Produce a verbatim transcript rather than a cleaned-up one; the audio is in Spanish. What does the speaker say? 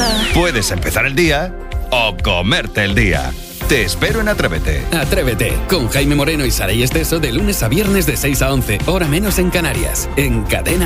Puedes empezar el día o comerte el día. Te espero en Atrévete. Atrévete, con Jaime Moreno y Saray Esteso de lunes a viernes de seis a once, hora menos en Canarias, en Cadena